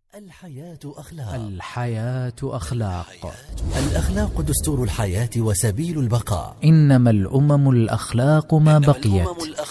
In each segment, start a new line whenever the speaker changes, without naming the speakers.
الحياة أخلاق.
الحياة أخلاق.
الأخلاق دستور الحياة وسبيل البقاء.
إنما الأمم الأخلاق ما بقيت،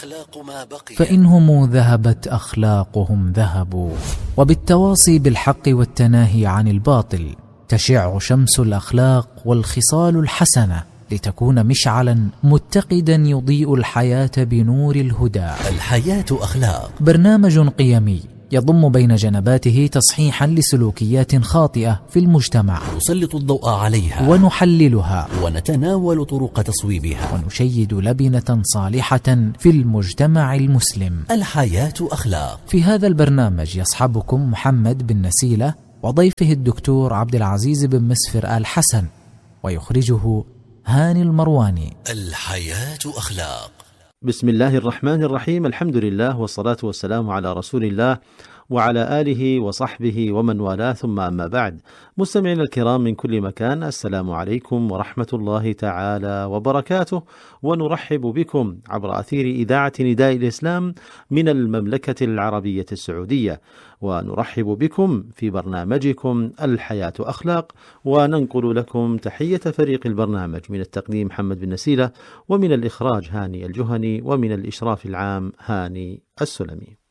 فإنهم ذهبت أخلاقهم ذهبوا. وبالتواصي بالحق والتناهي عن الباطل تشع شمس الأخلاق والخصال الحسنة، لتكون مشعلا متقدا يضيء الحياة بنور الهدى.
الحياة أخلاق،
برنامج قيمي يضم بين جنباته تصحيحا لسلوكيات خاطئة في المجتمع،
نسلط الضوء عليها
ونحللها،
ونتناول طرق تصويبها،
ونشيد لبنة صالحة في المجتمع المسلم.
الحياة أخلاق.
في هذا البرنامج يصحبكم محمد بن نسيلة وضيفه الدكتور عبد العزيز بن مسفر آل حسن، ويخرجه هاني المرواني.
الحياة أخلاق.
بسم الله الرحمن الرحيم. الحمد لله والصلاة والسلام على رسول الله وعلى آله وصحبه ومن والاه، ثم أما بعد. مستمعينا الكرام من كل مكان، السلام عليكم ورحمة الله تعالى وبركاته، ونرحب بكم عبر أثير إذاعة نداء الإسلام من المملكة العربية السعودية، ونرحب بكم في برنامجكم الحياة أخلاق، وننقل لكم تحية فريق البرنامج من التقديم محمد بن نسيلة، ومن الإخراج هاني الجهني، ومن الإشراف العام هاني السلمي.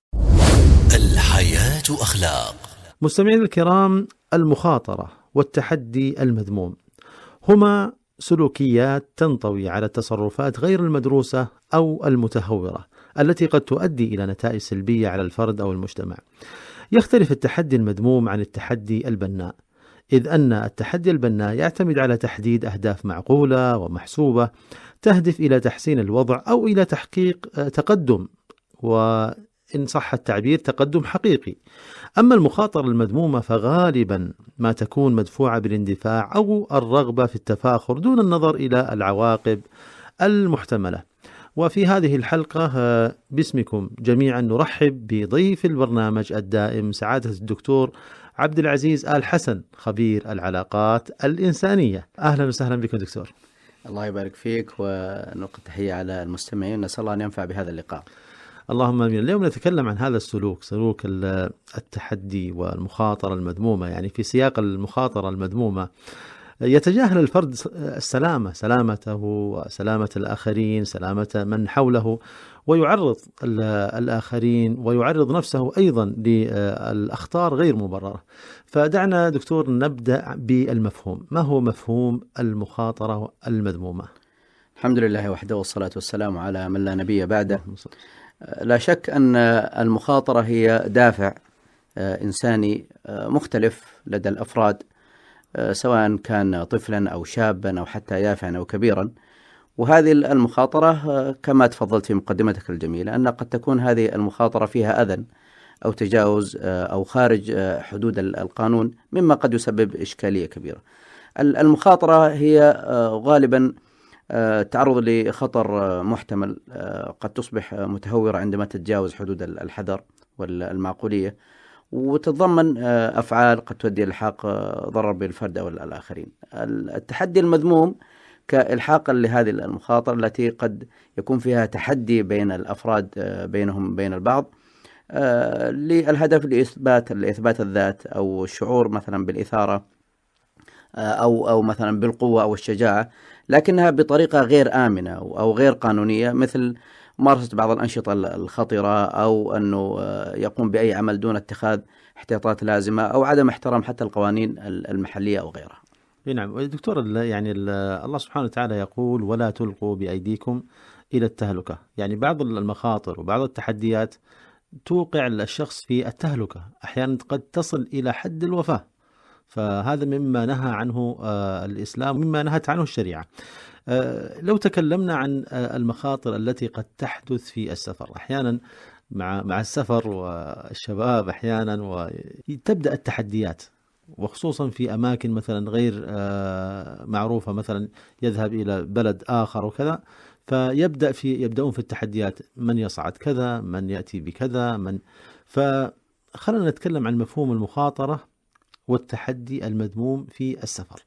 الحياة أخلاق.
مستمعين الكرام، المخاطرة والتحدي المذموم هما سلوكيات تنطوي على التصرفات غير المدروسة أو المتهورة التي قد تؤدي إلى نتائج سلبية على الفرد أو المجتمع. يختلف التحدي المذموم عن التحدي البناء، إذ أن التحدي البناء يعتمد على تحديد أهداف معقولة ومحسوبة تهدف إلى تحسين الوضع أو إلى تحقيق تقدم، وإن صح التعبير تقدم حقيقي. أما المخاطرة المذمومة فغالبا ما تكون مدفوعة بالاندفاع أو الرغبة في التفاخر دون النظر إلى العواقب المحتملة. وفي هذه الحلقة باسمكم جميعا نرحب بضيف البرنامج الدائم سعادة الدكتور عبد العزيز آل حسن، خبير العلاقات الإنسانية. أهلا وسهلا بكم دكتور.
الله يبارك فيك، ونلقي تحية على المستمعين، نسأل الله أن ينفع بهذا اللقاء.
اللهم آمين. اليوم نتكلم عن هذا السلوك، سلوك التحدي والمخاطرة المذمومة. يعني في سياق المخاطرة المذمومة يتجاهل الفرد السلامة، سلامته وسلامة الآخرين، سلامة من حوله، ويعرض الآخرين ويعرض نفسه أيضا للأخطار غير مبررة. فدعنا دكتور نبدأ بالمفهوم. ما هو مفهوم المخاطرة المذمومة؟
الحمد لله وحده، والصلاة والسلام على من لا نبي بعده. لا شك أن المخاطرة هي دافع إنساني مختلف لدى الأفراد، سواء كان طفلا أو شابا أو حتى يافعا أو كبيرا. وهذه المخاطرة كما تفضلت في مقدمتك الجميلة أن قد تكون هذه المخاطرة فيها أذى أو تجاوز أو خارج حدود القانون، مما قد يسبب إشكالية كبيرة. المخاطرة هي غالبا تعرض لخطر محتمل، قد تصبح متهورة عندما تتجاوز حدود الحذر والمعقولية، وتتضمن أفعال قد تؤدي إلى إلحاق ضرر بالفرد أو الآخرين. التحدي المذموم كإلحاق لهذه المخاطرة التي قد يكون فيها تحدي بين الأفراد بينهم بين البعض للهدف لإثبات الذات، أو الشعور مثلا بالإثارة أو مثلا بالقوة أو الشجاعة، لكنها بطريقة غير آمنة أو غير قانونية، مثل ممارسة بعض الأنشطة الخطرة، أو أنه يقوم بأي عمل دون اتخاذ احتياطات لازمة، أو عدم احترام حتى القوانين المحلية أو غيرها.
نعم دكتور، يعني الله سبحانه وتعالى يقول: ولا تلقوا بأيديكم إلى التهلكة. يعني بعض المخاطر وبعض التحديات توقع الشخص في التهلكة، أحيانا قد تصل إلى حد الوفاة. فهذا مما نهى عنه الإسلام ومما نهت عنه الشريعة. لو تكلمنا عن المخاطر التي قد تحدث في السفر، أحيانا مع السفر والشباب أحيانا وتبدأ التحديات، وخصوصا في أماكن مثلا غير معروفة، مثلا يذهب إلى بلد آخر وكذا، يبدأون في التحديات: من يصعد كذا، من يأتي بكذا، فخلنا نتكلم عن مفهوم المخاطرة والتحدي المذموم في السفر.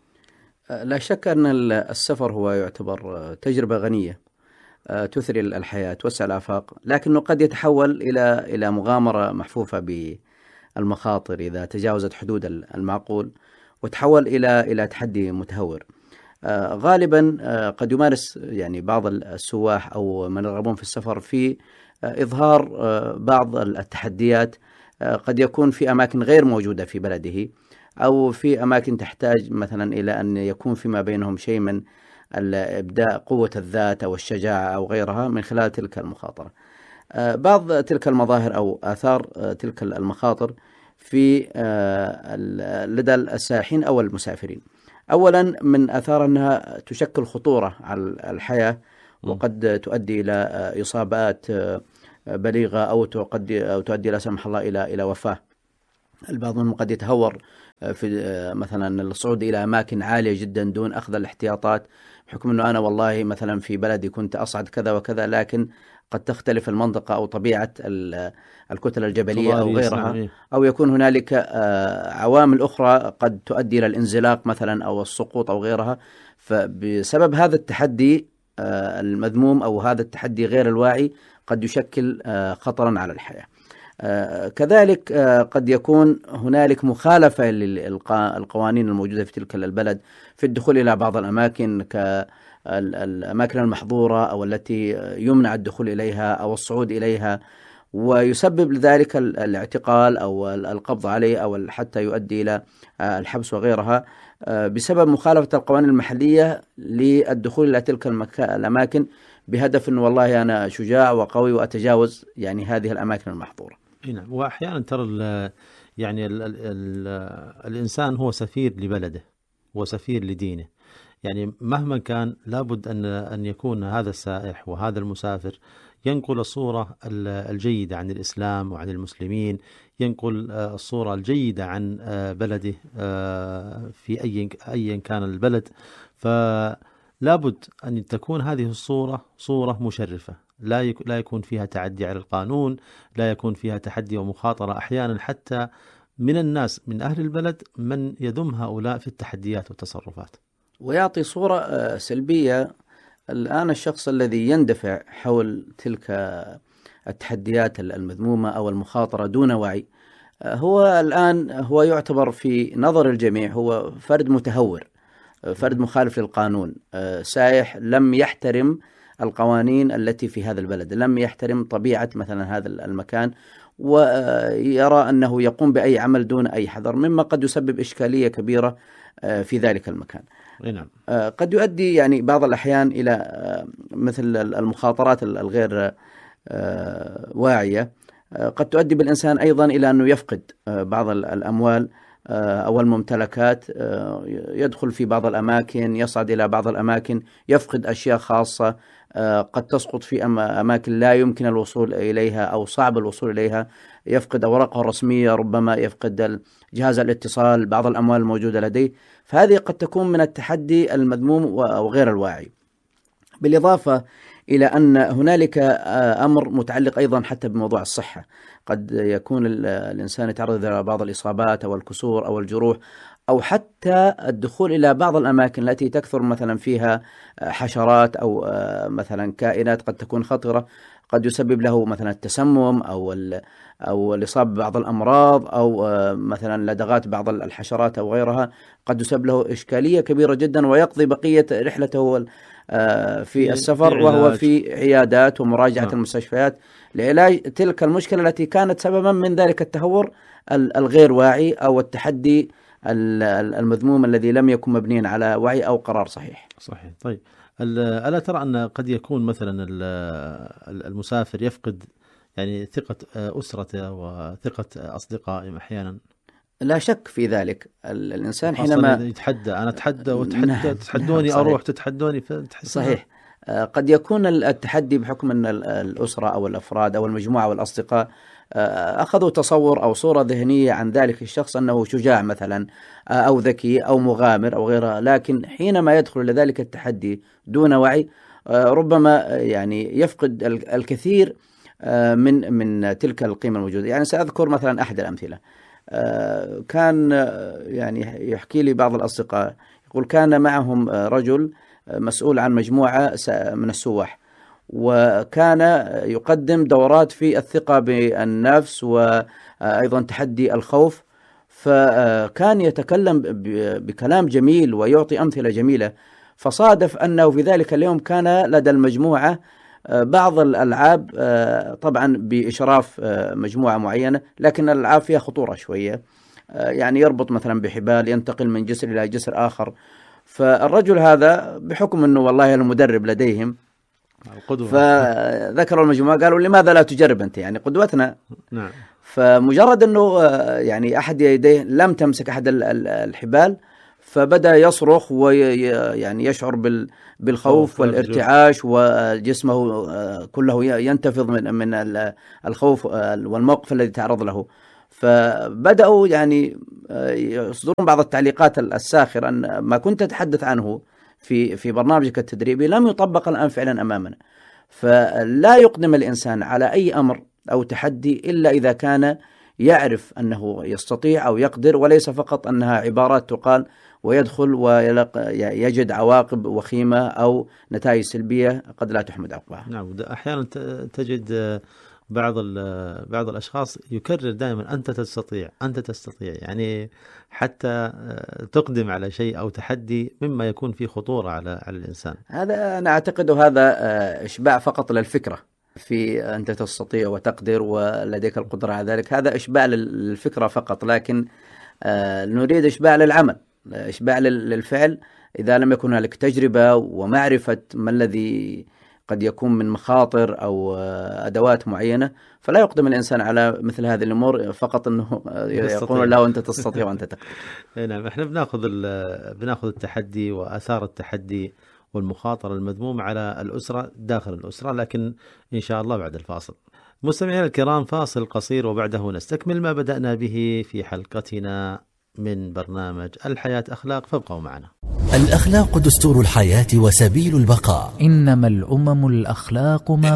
لا شك أن السفر هو يعتبر تجربة غنية تثري الحياة، توسع الآفاق، لكنه قد يتحول إلى مغامرة محفوفة المخاطر إذا تجاوزت حدود المعقول وتحول إلى تحدي متهور. غالبا قد يمارس يعني بعض السواح أو من يرغبون في السفر في إظهار بعض التحديات، قد يكون في أماكن غير موجودة في بلده، أو في أماكن تحتاج مثلا إلى أن يكون فيما بينهم شيء من الإبداء قوة الذات أو الشجاعة أو غيرها من خلال تلك المخاطرة. بعض تلك المظاهر أو آثار تلك المخاطر في لدى السائحين أو المسافرين. أولا من آثار أنها تشكل خطورة على الحياة، وقد تؤدي إلى إصابات بليغة أو تؤدي لا سمح الله إلى وفاة. البعض منهم قد يتهور في مثلا الصعود إلى أماكن عالية جدا دون أخذ الاحتياطات، بحكم أنه أنا والله مثلا في بلدي كنت أصعد كذا وكذا، لكن قد تختلف المنطقة أو طبيعة الكتل الجبلية أو غيرها، أو يكون هنالك عوامل أخرى قد تؤدي إلى الانزلاق مثلا أو السقوط أو غيرها. فبسبب هذا التحدي المذموم أو هذا التحدي غير الواعي قد يشكل خطرا على الحياة. كذلك قد يكون هنالك مخالفة للقوانين الموجودة في تلك البلد في الدخول إلى بعض الأماكن كالأماكن المحظورة أو التي يمنع الدخول إليها أو الصعود إليها، ويسبب لذلك الاعتقال أو القبض عليه أو حتى يؤدي إلى الحبس وغيرها بسبب مخالفة القوانين المحلية للدخول إلى تلك الأماكن بهدف أنه والله أنا شجاع وقوي وأتجاوز يعني هذه الأماكن المحظورة.
نعم. وأحيانا ترى يعني الإنسان هو سفير لبلده وسفير لدينه، يعني مهما كان لابد أن يكون هذا السائح وهذا المسافر ينقل الصورة الجيدة عن الإسلام وعن المسلمين، ينقل الصورة الجيدة عن بلده في أي كان البلد. فلابد أن تكون هذه الصورة صورة مشرفة، لا يكون فيها تعدي على القانون، لا يكون فيها تحدي ومخاطرة أحيانا حتى من الناس من أهل البلد من يذم هؤلاء في التحديات والتصرفات،
ويعطي صورة سلبية. الآن الشخص الذي يندفع حول تلك التحديات المذمومة أو المخاطرة دون وعي هو الآن هو يعتبر في نظر الجميع هو فرد متهور، فرد مخالف للقانون، سائح لم يحترم القوانين التي في هذا البلد، لم يحترم طبيعة مثلا هذا المكان، ويرى أنه يقوم بأي عمل دون أي حذر، مما قد يسبب إشكالية كبيرة في ذلك المكان.
نعم.
قد يؤدي يعني بعض الأحيان إلى مثل المخاطرات الغير واعية، قد تؤدي بالإنسان أيضا إلى أنه يفقد بعض الأموال أو الممتلكات، يدخل في بعض الأماكن، يصعد إلى بعض الأماكن، يفقد أشياء خاصة، قد تسقط في أماكن لا يمكن الوصول إليها أو صعب الوصول إليها، يفقد أوراقه الرسمية، ربما يفقد جهاز الاتصال، بعض الأموال الموجودة لديه. فهذه قد تكون من التحدي المذموم أو غير الواعي. بالإضافة إلى أن هنالك أمر متعلق أيضا حتى بموضوع الصحة، قد يكون الإنسان يتعرض إلى بعض الإصابات أو الكسور أو الجروح، أو حتى الدخول إلى بعض الأماكن التي تكثر مثلا فيها حشرات أو مثلا كائنات قد تكون خطرة، قد يسبب له مثلا التسمم أو الإصابة ببعض الأمراض، أو مثلا لدغات بعض الحشرات أو غيرها، قد يسبب له إشكالية كبيرة جدا، ويقضي بقية رحلته في السفر وهو في عيادات ومراجعة المستشفيات لعلاج تلك المشكلة التي كانت سببا من ذلك التهور الغير واعي أو التحدي المذموم الذي لم يكن مبنيا على وعي أو قرار صحيح.
صحيح. طيب، ألا ترى أن قد يكون مثلا المسافر يفقد يعني ثقة أسرته وثقة أصدقائه أحيانا؟
لا شك في ذلك. الإنسان حينما
يتحدى، أنا أتحدى وتحدى، تتحدوني أروح، تتحدوني،
صحيح. قد يكون التحدي بحكم أن الأسرة أو الأفراد أو المجموعة والأصدقاء أخذوا تصور أو صورة ذهنية عن ذلك الشخص أنه شجاع مثلا أو ذكي أو مغامر أو غيرها، لكن حينما يدخل لذلك التحدي دون وعي ربما يعني يفقد الكثير من تلك القيمة الموجودة. يعني سأذكر مثلا أحد الأمثلة. كان يعني يحكي لي بعض الأصدقاء، يقول كان معهم رجل مسؤول عن مجموعة من السواح، وكان يقدم دورات في الثقة بالنفس وأيضا تحدي الخوف، فكان يتكلم بكلام جميل ويعطي أمثلة جميلة. فصادف أنه في ذلك اليوم كان لدى المجموعة بعض الألعاب، طبعا بإشراف مجموعة معينة، لكن الألعاب فيها خطورة شوية، يعني يربط مثلا بحبال، ينتقل من جسر إلى جسر آخر. فالرجل هذا بحكم أنه والله المدرب لديهم، فذكروا المجموعة قالوا لماذا لا تجرب أنت، يعني قدوتنا.
نعم.
فمجرد أنه يعني أحد يديه لم تمسك أحد الحبال، فبدأ يصرخ ويعني يشعر بالخوف والارتعاش، وجسمه كله ينتفض من الخوف والموقف الذي تعرض له. فبدأوا يعني يصدرون بعض التعليقات الساخرة أن ما كنت تتحدث عنه في برنامجك التدريبي لم يطبق الآن فعلا أمامنا. فلا يقدم الإنسان على أي أمر أو تحدي إلا إذا كان يعرف أنه يستطيع أو يقدر، وليس فقط أنها عبارات تقال ويدخل ويجد عواقب وخيمة أو نتائج سلبية قد لا تحمد عقبها.
نعم. أحيانا تجد بعض الأشخاص يكرر دائما أنت تستطيع أنت تستطيع، يعني حتى تقدم على شيء أو تحدي مما يكون فيه خطورة على الإنسان.
هذا أنا أعتقد هذا إشباع فقط للفكرة، في أنت تستطيع وتقدر ولديك القدرة على ذلك، هذا إشباع للفكرة فقط، لكن نريد إشباع للعمل، إشباع للفعل. إذا لم يكن هناك تجربة ومعرفة ما الذي قد يكون من مخاطر أو أدوات معينة، فلا يقدم الإنسان على مثل هذه الأمور فقط أنه يقول له أنت تستطيع وأنت تقدر.
نعم. احنا بناخذ التحدي وآثار التحدي والمخاطرة المذمومة على الأسرة داخل الأسرة، لكن إن شاء الله بعد الفاصل. مستمعينا الكرام، فاصل قصير وبعده نستكمل ما بدأنا به في حلقتنا من برنامج الحياة أخلاق، فابقوا معنا.
الأخلاق دستور الحياة وسبيل البقاء.
إنما الأمم الأخلاق ما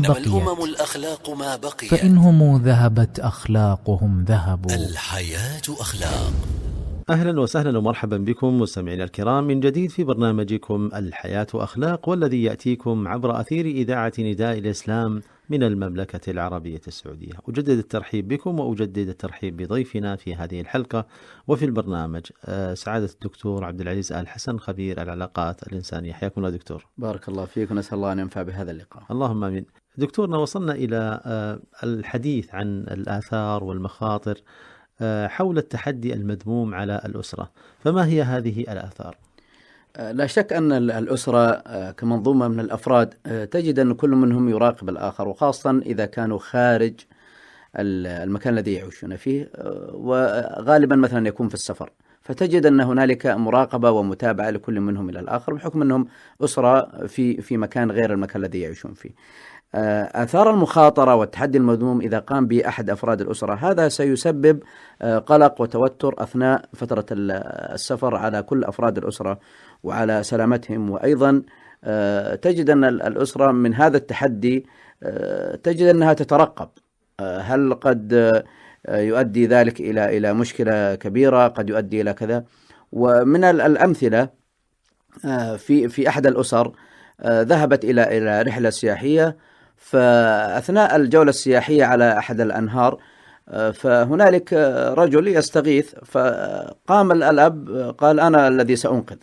بقيت فإنهم ذهبت أخلاقهم ذهبوا.
الحياة أخلاق.
أهلا وسهلا ومرحبا بكم مستمعينا الكرام من جديد في برنامجكم الحياة أخلاق، والذي يأتيكم عبر أثير إذاعة نداء الإسلام من المملكة العربية السعودية. أجدد الترحيب بكم وأجدد الترحيب بضيفنا في هذه الحلقة وفي البرنامج سعادة الدكتور عبد العزيز آل حسن، خبير العلاقات الإنسانية. حياكم الله دكتور.
بارك الله فيك، ونسأل الله أن ينفع بهذا اللقاء.
اللهم آمين. دكتورنا، وصلنا إلى الحديث عن الآثار والمخاطر حول التحدي المذموم على الأسرة، فما هي هذه الآثار؟
لا شك أن الأسرة كمنظومة من الأفراد تجد أن كل منهم يراقب الآخر، وخاصة إذا كانوا خارج المكان الذي يعيشون فيه، وغالبا مثلا يكون في السفر، فتجد أن هنالك مراقبة ومتابعة لكل منهم إلى الآخر بحكم أنهم أسرة في مكان غير المكان الذي يعيشون فيه. آثار المخاطرة والتحدي المذموم إذا قام به أحد أفراد الأسرة، هذا سيسبب قلق وتوتر أثناء فترة السفر على كل أفراد الأسرة وعلى سلامتهم. وأيضا تجد أن الأسرة من هذا التحدي تجد أنها تترقب، هل قد يؤدي ذلك إلى مشكلة كبيرة، قد يؤدي إلى كذا. ومن الأمثلة في أحد الأسر ذهبت إلى رحلة سياحية، فأثناء الجولة السياحية على أحد الأنهار فهنالك رجل يستغيث، فقام الأب قال أنا الذي سأنقذ،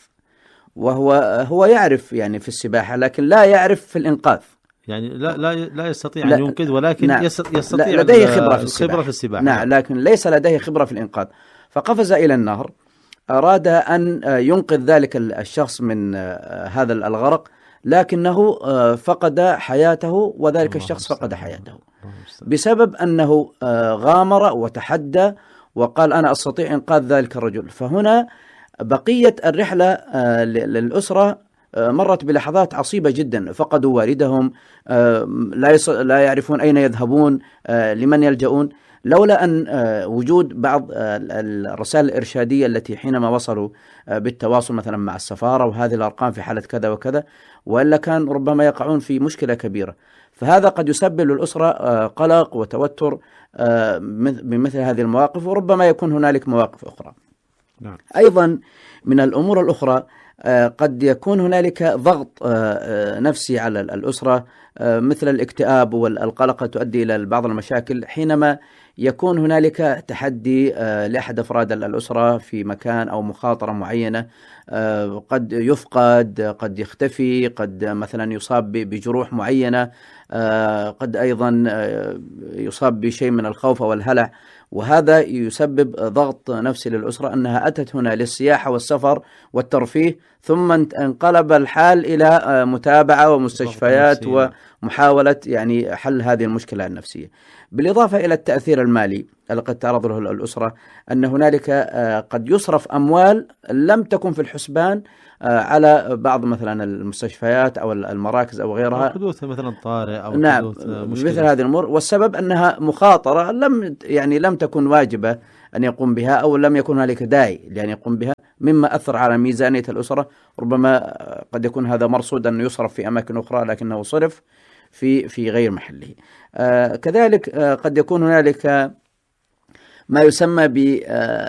وهو يعرف يعني في السباحة لكن لا يعرف في الإنقاذ،
يعني لا يستطيع أن ينقذ، ولكن
نعم
يستطيع
لديه خبرة
في السباحة،
نعم، لكن ليس لديه خبرة في الإنقاذ. فقفز إلى النهر، أراد أن ينقذ ذلك الشخص من هذا الغرق، لكنه فقد حياته، وذلك الشخص فقد حياته بسبب أنه غامر وتحدى وقال أنا أستطيع إنقاذ ذلك الرجل. فهنا بقية الرحلة للأسرة مرت بلحظات عصيبة جدا، فقدوا والدهم، لا يعرفون أين يذهبون، لمن يلجؤون، لولا أن وجود بعض الرسائل الإرشادية التي حينما وصلوا بالتواصل مثلا مع السفارة وهذه الأرقام في حالة كذا وكذا، وإلا كان ربما يقعون في مشكلة كبيرة. فهذا قد يسبب للأسرة قلق وتوتر بمثل هذه المواقف، وربما يكون هنالك مواقف أخرى.
نعم.
أيضا من الأمور الأخرى قد يكون هنالك ضغط نفسي على الأسرة، مثل الاكتئاب والقلق تؤدي إلى بعض المشاكل حينما يكون هنالك تحدي لأحد أفراد الأسرة في مكان أو مخاطرة معينة، قد يفقد، قد يختفي، قد مثلا يصاب بجروح معينة، قد أيضا يصاب بشيء من الخوف والهلع، وهذا يسبب ضغط نفسي للأسرة أنها أتت هنا للسياحة والسفر والترفيه، ثم انقلب الحال إلى متابعة ومستشفيات ومحاولة يعني حل هذه المشكلة النفسية. بالإضافة إلى التأثير المالي الذي قد تعرض له الأسرة، أن هنالك قد يصرف أموال لم تكن في الحسبان على بعض مثلا المستشفيات أو المراكز أو غيرها،
أو حدوث مثلا طارئ أو
نعم
حدوث مشكلة
مثل هذه الأمور، والسبب أنها مخاطرة لم تكن واجبة أن يقوم بها، أو لم يكن هنالك داعي لأن يقوم بها، مما أثر على ميزانية الأسرة. ربما قد يكون هذا مرصود أن يصرف في أماكن أخرى لكنه صرف في غير محله. كذلك قد يكون هنالك ما يسمى ب